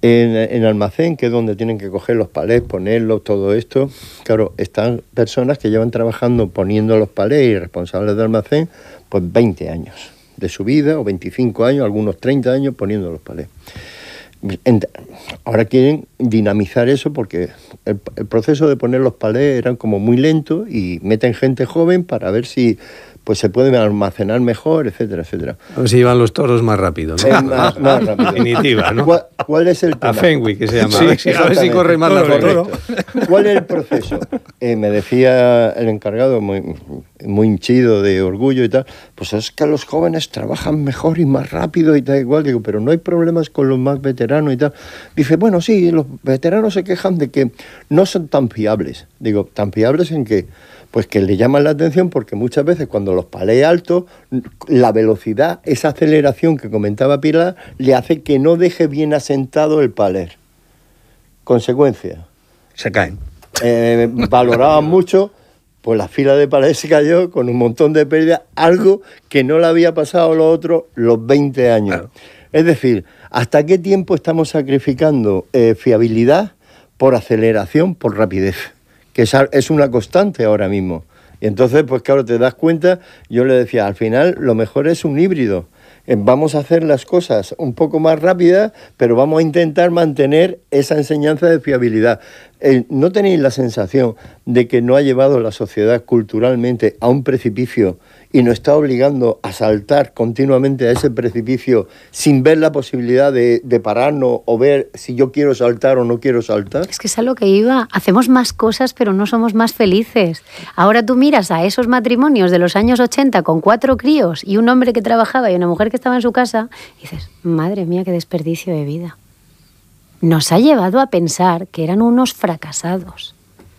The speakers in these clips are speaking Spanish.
En almacén, que es donde tienen que coger los palés, ponerlos, todo esto, claro, están personas que llevan trabajando poniendo los palés y responsables de almacén, pues 20 años de su vida, o 25 años, algunos 30 años poniendo los palés. Ahora quieren dinamizar eso porque el proceso de poner los palés era como muy lento y meten gente joven para ver si pues se pueden almacenar mejor, etcétera, etcétera. A ver si llevan los toros más rápido, ¿no? Más rápido. Definitiva, ¿no? ¿Cuál es el tema? A Fenwick, que se llama. Sí, a ver si corre más la toro. ¿Cuál es el proceso? Me decía el encargado, muy hinchido de orgullo y tal, pues es que los jóvenes trabajan mejor y más rápido y tal igual. Digo, pero no hay problemas con los más veteranos y tal. Dice, bueno, sí, los veteranos se quejan de que no son tan fiables. Digo, ¿tan fiables en qué? Pues que le llaman la atención porque muchas veces cuando los palés altos, la velocidad, esa aceleración que comentaba Pilar, le hace que no deje bien asentado el palé. Consecuencia. Se caen. Valoraban mucho, pues la fila de palés se cayó con un montón de pérdidas, algo que no le había pasado a los otros los 20 años. Claro. Es decir, ¿hasta qué tiempo estamos sacrificando fiabilidad por aceleración, por rapidez? Que es una constante ahora mismo. Y entonces, pues claro, te das cuenta, yo le decía, al final lo mejor es un híbrido. Vamos a hacer las cosas un poco más rápidas, pero vamos a intentar mantener esa enseñanza de fiabilidad. ¿No tenéis la sensación de que no ha llevado la sociedad culturalmente a un precipicio y nos está obligando a saltar continuamente a ese precipicio sin ver la posibilidad de pararnos o ver si yo quiero saltar o no quiero saltar? Es que es a lo que iba. Hacemos más cosas, pero no somos más felices. Ahora tú miras a esos matrimonios de los años 80 con 4 críos y un hombre que trabajaba y una mujer que estaba en su casa y dices, madre mía, qué desperdicio de vida. Nos ha llevado a pensar que eran unos fracasados.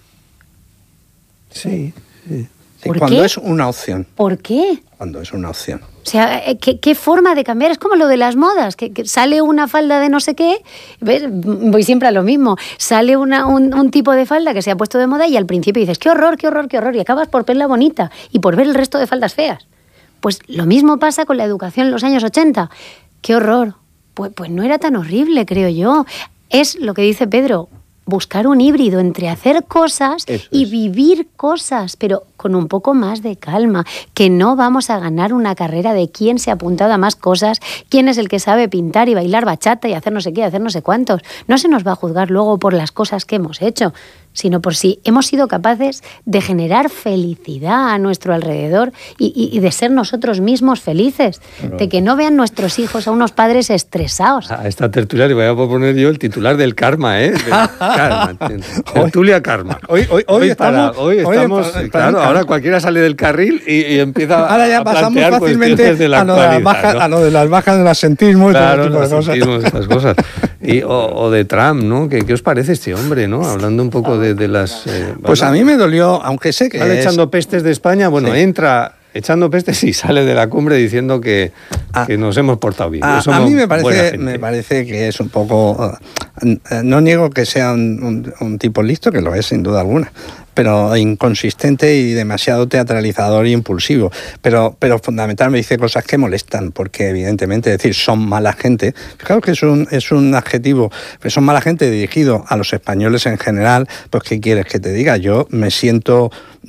Sí. ¿Por cuando qué? Es una opción. ¿Por qué? Cuando es una opción. O sea, ¿qué forma de cambiar? Es como lo de las modas, que sale una falda de no sé qué, ¿ves? Voy siempre a lo mismo. Sale un tipo de falda que se ha puesto de moda y al principio dices, qué horror, qué horror, qué horror, y acabas por verla bonita y por ver el resto de faldas feas. Pues lo mismo pasa con la educación en los años 80. ¡Qué horror! Pues no era tan horrible, creo yo. Es lo que dice Pedro, buscar un híbrido entre hacer cosas y vivir cosas, pero con un poco más de calma, que no vamos a ganar una carrera de quién se ha apuntado a más cosas, quién es el que sabe pintar y bailar bachata y hacer no sé qué, hacer no sé cuántos. No se nos va a juzgar luego por las cosas que hemos hecho, sino por si hemos sido capaces de generar felicidad a nuestro alrededor y de ser nosotros mismos felices, de que no vean nuestros hijos a unos padres estresados. A esta tertulia le voy a proponer yo el titular del karma, ¿eh? Karma. Tertulia karma. Hoy estamos claro, ahora cualquiera sale del carril y empieza ahora ya a pasamos plantear fácilmente de la actualidad, a lo de las bajas del asentismo y claro, todo tipo de cosas. Estas cosas. O de Trump, ¿no? ¿Qué os parece este hombre, no? Hablando un poco de las... pues a mí me dolió, aunque sé que sale echando pestes de España, bueno, sí. Entra echando pestes y sale de la cumbre diciendo que nos hemos portado bien. A mí me parece que es un poco... no niego que sea un tipo listo, que lo es sin duda alguna, pero inconsistente y demasiado teatralizador e impulsivo. Pero fundamentalmente dice cosas que molestan, porque evidentemente decir son mala gente, fijaos que es un adjetivo, pero son mala gente dirigido a los españoles en general, pues ¿qué quieres que te diga? Yo me siento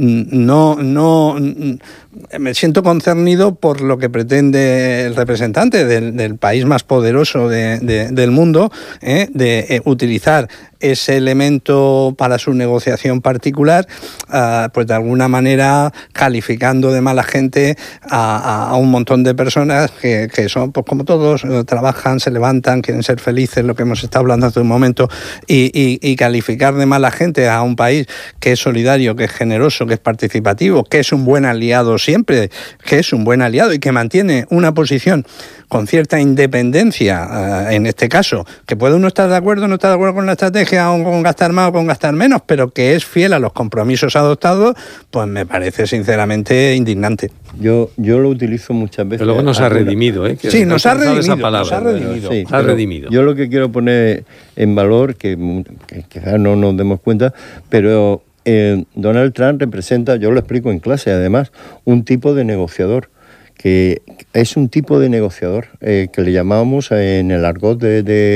me siento concernido por lo que pretende el representante del país más poderoso del mundo, de utilizar ese elemento para su negociación particular, pues de alguna manera calificando de mala gente a un montón de personas que son, pues como todos, trabajan, se levantan, quieren ser felices, lo que hemos estado hablando hace un momento, y calificar de mala gente a un país que es solidario, que es generoso, que es participativo, que es un buen aliado siempre, que es un buen aliado y que mantiene una posición con cierta independencia, en este caso, que puede uno estar de acuerdo o no estar de acuerdo con la estrategia, o con gastar más o con gastar menos, pero que es fiel a los compromisos adoptados, pues me parece sinceramente indignante. Yo lo utilizo muchas veces. Pero luego nos ha redimido, ¿eh? Sí, nos ha redimido. Esa palabra, nos ha redimido. Yo lo que quiero poner en valor, que quizás no nos demos cuenta, pero Donald Trump representa, yo lo explico en clase además, un tipo de negociador, que es un tipo de negociador que le llamamos en el argot de